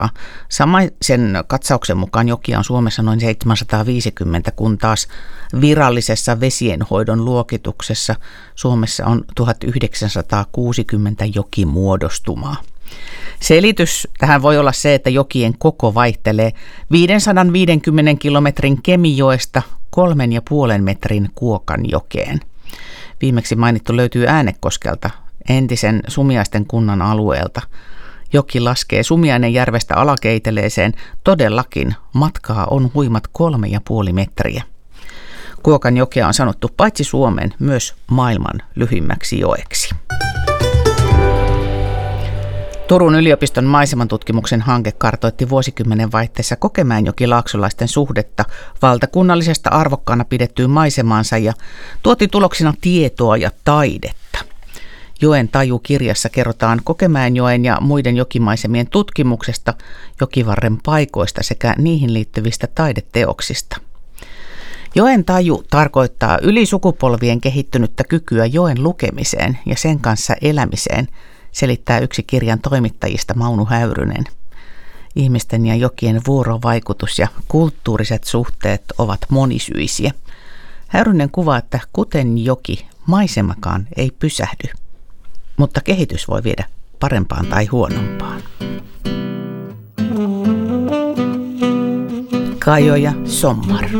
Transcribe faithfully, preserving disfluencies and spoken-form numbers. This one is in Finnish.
Samaisen katsauksen mukaan jokia on Suomessa noin seitsemänsataaviisikymmentä, kun taas virallisessa vesienhoidon luokituksessa Suomessa on tuhatyhdeksänsataakuusikymmentä jokimuodostumaa. Selitys tähän voi olla se, että jokien koko vaihtelee viisisataaviisikymmentä kilometrin Kemijoesta kolmen ja puolen metrin Kuokanjokeen. Viimeksi mainittu löytyy Äänekoskelta, entisen Sumiaisten kunnan alueelta. Joki laskee Sumiainenjärvestä Alakeiteleeseen. Todellakin matkaa on huimat kolme ja puoli metriä. Kuokanjokea on sanottu paitsi Suomen myös maailman lyhimmäksi joeksi. Turun yliopiston maisemantutkimuksen hanke kartoitti vuosikymmenen vaihteessa Kokemäenjoki-laaksolaisten suhdetta valtakunnallisesta arvokkaana pidettyyn maisemaansa ja tuotti tuloksina tietoa ja taidetta. Joen taju-kirjassa kerrotaan Kokemäenjoen ja muiden jokimaisemien tutkimuksesta, jokivarren paikoista sekä niihin liittyvistä taideteoksista. Joen taju tarkoittaa yli sukupolvien kehittynyttä kykyä joen lukemiseen ja sen kanssa elämiseen, selittää yksi kirjan toimittajista Mauno Häyrynen. Ihmisten ja jokien vuorovaikutus ja kulttuuriset suhteet ovat monisyisiä. Häyrynen kuvaa, että kuten joki, maisemakaan ei pysähdy, mutta kehitys voi viedä parempaan tai huonompaan. Kajoja Sommar.